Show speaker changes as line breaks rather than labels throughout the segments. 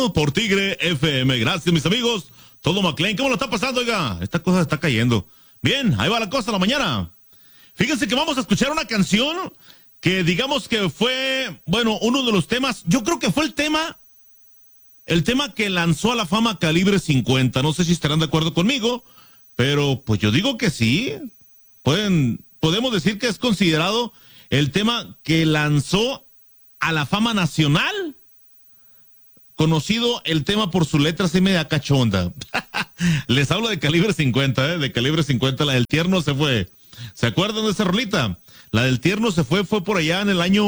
escuchando por Tigre FM. Gracias, mis amigos. Todo McLean, ¿cómo lo está pasando, oiga? Esta cosa está cayendo. Bien, ahí va la cosa la mañana. Fíjense que vamos a escuchar una canción que digamos que fue, bueno, uno de los temas, yo creo que fue el tema que lanzó a la fama Calibre 50. No sé si estarán de acuerdo conmigo, pero pues yo digo que sí. Podemos decir que es considerado el tema que lanzó a la fama nacional. Conocido el tema por su letra así media cachonda. Les hablo de Calibre 50, de Calibre 50, la del Tierno se fue. ¿Se acuerdan de esa rolita? La del Tierno se fue por allá en el año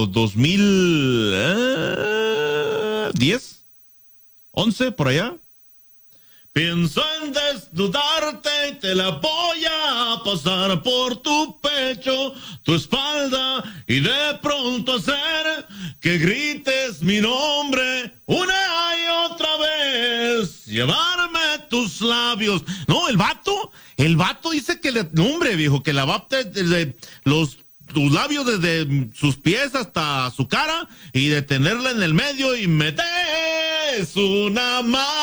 2010, 11, por allá. Pienso en desnudarte y te la voy a pasar por tu pecho, tu espalda y de pronto hacer que grites mi nombre una y otra vez, llevarme tus labios. No, el vato dice que hombre, viejo, que la va desde tus labios desde sus pies hasta su cara y de tenerla en el medio y metes una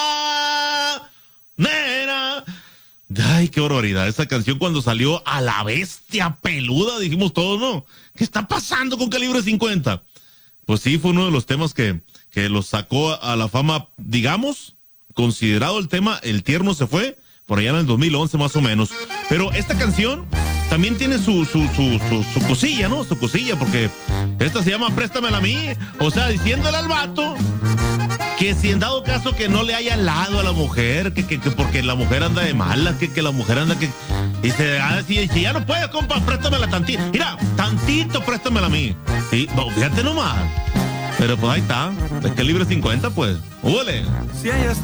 manera. Ay, qué barbaridad. Esa canción cuando salió a la bestia peluda, dijimos todos, ¿no? ¿Qué está pasando con Calibre 50? Pues sí, fue uno de los temas que los sacó a la fama, digamos, considerado el tema, el Tierno se fue, por allá en el 2011 más o menos. Pero esta canción también tiene su cosilla, ¿no? Su cosilla, porque esta se llama Préstamela a mí. O sea, diciéndole al vato que si en dado caso que no le haya lado a la mujer, que porque la mujer anda de mala, que la mujer anda que... Dice, si ya no puedes, compa, préstamela tantito. Mira, tantito préstamela a mí. Sí, no, fíjate nomás. Pero pues ahí está, es Calibre 50, pues. ¡Ule!
Si ella